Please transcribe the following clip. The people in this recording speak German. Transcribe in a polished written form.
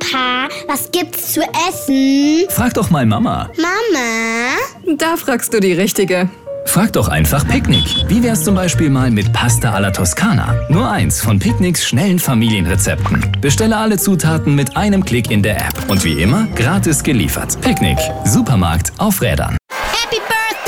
Opa, was gibt's zu essen? Frag doch mal Mama. Mama? Da fragst du die Richtige. Frag doch einfach Picknick. Wie wär's zum Beispiel mal mit Pasta alla Toskana? Nur eins von Picknicks schnellen Familienrezepten. Bestelle alle Zutaten mit einem Klick in der App. Und wie immer, gratis geliefert. Picknick. Supermarkt auf Rädern.